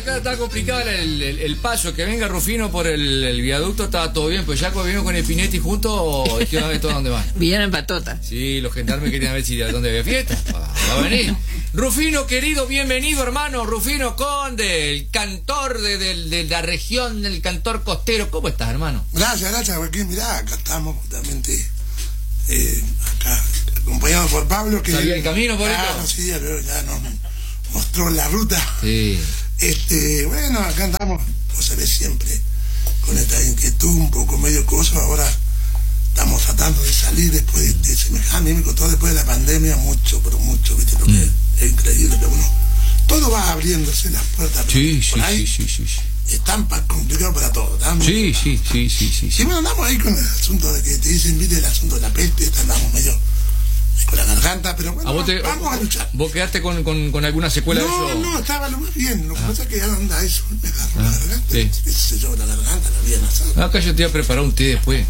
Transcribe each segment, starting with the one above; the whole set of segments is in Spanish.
acá está complicado el paso. Que venga Rufino por el viaducto, estaba todo bien, pues ya cuando vino con el Pinetti juntos, quiero ver todo dónde van. Vinieron en patota. Sí, los gendarmes querían ver si de dónde había fiesta. Va a venir. Rufino, querido, bienvenido, hermano. Rufino Conde, el cantor de la región, del cantor costero. ¿Cómo estás, hermano? Gracias, Joaquín. Mirá, acá estamos justamente, acá, acompañados por Pablo. Que ¿Sabía el camino por esto? Sí, ya nos mostró la ruta. Sí. Bueno, acá andamos, vos sabés, siempre con esta inquietud, un poco medio cosa. Ahora estamos tratando de salir después de semejante, me contó después de la pandemia, mucho, pero mucho, viste, lo que es increíble, que uno, todo va abriéndose las puertas. Sí. Es tan complicado para todo. Sí. Y bueno, andamos ahí con el asunto de que te dicen, viste, el asunto de la peste, andamos medio con la garganta, pero bueno, vamos a luchar. ¿Vos quedaste con alguna secuela de eso? No, estaba lo más bien. Lo que pasa es que anda eso, me agarró la garganta. Sí. Qué sé yo, la garganta la había asado. Acá yo te iba a preparar un té después.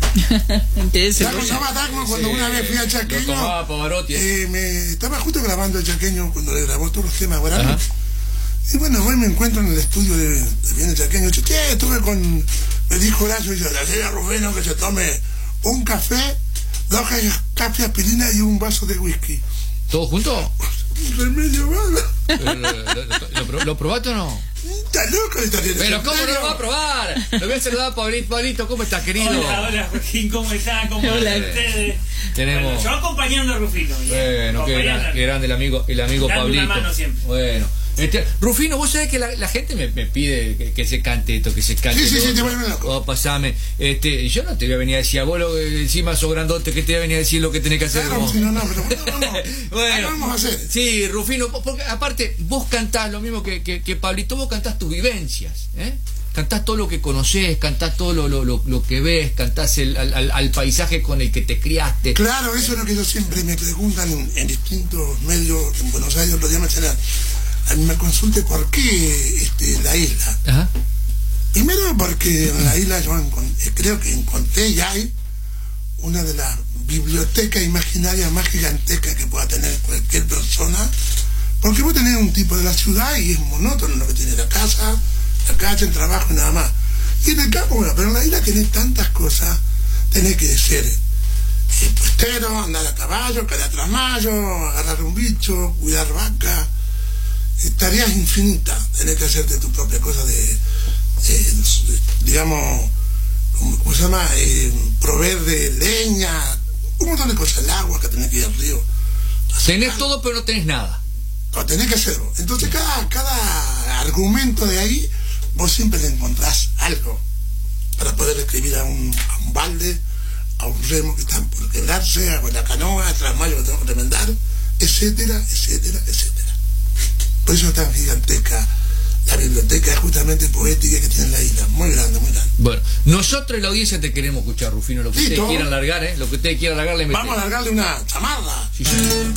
Cuando una vez fui al Chaqueño, estaba justo grabando el Chaqueño cuando le grabó todos los temas guaraní. Y bueno, hoy me encuentro en el estudio de el Chaqueño. Estuve me dijo Horacio, y yo, le decía a Rufino que se tome un café, 2 cajas de aspirina y un vaso de whisky. ¿Todo junto? Un remedio malo. ¿Lo probaste o no? Está loco esta gente. Pero ¿cómo no lo va a probar? Lo voy a saludar a Pablito. ¿Cómo estás, querido? Hola, Joaquín, ¿cómo están? ¿Cómo están ustedes? Tenemos... Bueno, yo acompañando a Rufino. Bueno, qué grande el amigo Pablito. Una mano siempre. Bueno. Rufino, vos sabés que la gente me pide que se cante esto, que se cante. Sí, te voy a ver. Oh, pasame. Yo no te voy a venir a decir a vos encima sos grandote, que te voy a venir a decir lo que tenés que hacer. Claro, vos. No, pero bueno, vamos a hacer. Sí, Rufino, porque aparte vos cantás lo mismo que Pablito, vos cantás tus vivencias, cantás todo lo que conocés, cantás todo lo que ves, cantás al paisaje con el que te criaste. Claro, eso es lo que yo siempre me preguntan en distintos medios. En Buenos Aires otro día me decían, a mí me consulte por qué la isla. Ajá. Primero porque en la isla yo creo que encontré ya hay una de las bibliotecas imaginarias más gigantescas que pueda tener cualquier persona, porque vos tenés un tipo de la ciudad y es monótono lo que tiene la casa, la calle, el trabajo y nada más. Y en el campo, bueno, pero en la isla tenés tantas cosas. Tenés que ser puestero, andar a caballo, caer a trasmayo, agarrar un bicho, cuidar vacas. Tareas infinitas. Tenés que hacerte tu propia cosa digamos, ¿cómo se llama? Proveer de leña, un montón de cosas, el agua que tenés que ir al río. Tenés todo, pero no tenés nada. No, tenés que hacerlo. Entonces cada argumento de ahí, vos siempre le encontrás algo para poder escribir a un balde, a un remo que están por quebrarse, a la canoa, a trasmayo que tengo que remendar, etcétera. Por eso es tan gigantesca la biblioteca, justamente poética que tiene la isla. Muy grande. Bueno, nosotros en la audiencia te queremos escuchar, Rufino. Lo que ustedes quieran largar, le metemos. Vamos a largarle una chamarra. Sí.